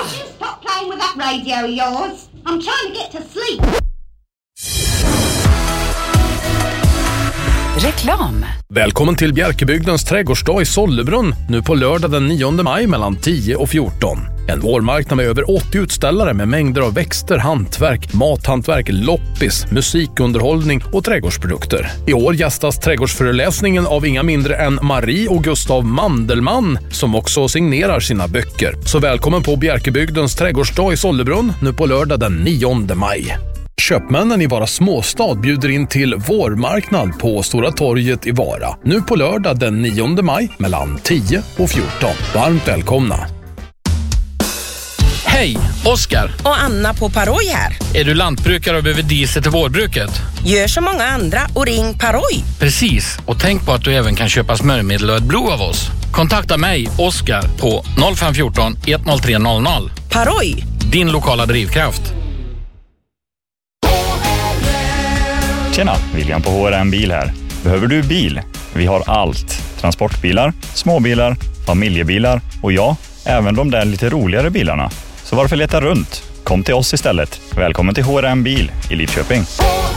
Stop playing with that radio of yours. I'm trying to get to sleep. Reklam. Välkommen till Bjärkebygdens trädgårdsdag i Sollebrunn nu på lördag den 9 maj mellan 10 och 14. En vårmarknad med över 80 utställare med mängder av växter, hantverk, mathantverk, loppis, musikunderhållning och trädgårdsprodukter. I år gästas trädgårdsföreläsningen av inga mindre än Marie och Gustav Mandelmann som också signerar sina böcker. Så välkommen på Bjärkebygdens trädgårdsdag i Sollebrunn nu på lördag den 9 maj. Köpmännen i Vara småstad bjuder in till vårmarknad på Stora torget i Vara. Nu på lördag den 9 maj mellan 10 och 14. Varmt välkomna! Hej, Oskar. Och Anna på Paroj här. Är du lantbrukare och behöver diesel till vårbruket? Gör som många andra och ring Paroj. Precis, och tänk på att du även kan köpa smörjmedel och ett blod av oss. Kontakta mig, Oskar, på 0514 103 00. Paroj, din lokala drivkraft. Tjena, William på HRM Bil här. Behöver du bil? Vi har allt. Transportbilar, småbilar, familjebilar och ja, även de där lite roligare bilarna. Så varför leta runt? Kom till oss istället. Välkommen till HRM Bil i Lidköping.